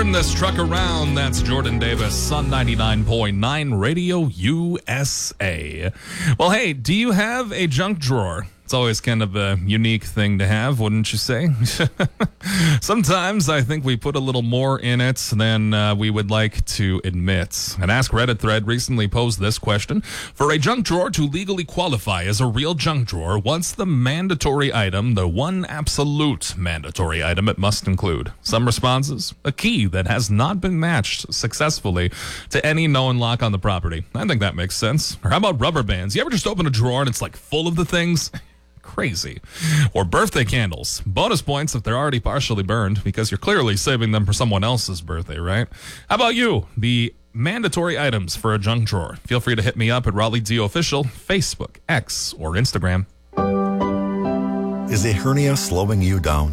Turn this truck around. That's Jordan Davis on 99.9 Radio USA. Well, hey, do you have a junk drawer? It's always kind of a unique thing to have, wouldn't you say? Sometimes I think we put a little more in it than we would like to admit. An Ask Reddit thread recently posed this question. For a junk drawer to legally qualify as a real junk drawer, what's the mandatory item, the one absolute mandatory item it must include? Some responses, a key that has not been matched successfully to any known lock on the property. I think that makes sense. Or how about rubber bands? You ever just open a drawer and it's like full of the things? Crazy. Or birthday candles. Bonus points if they're already partially burned because you're clearly saving them for someone else's birthday, right? How about you? The mandatory items for a junk drawer. Feel free to hit me up at Raleigh Dio Official, Facebook, X, or Instagram. Is a hernia slowing you down?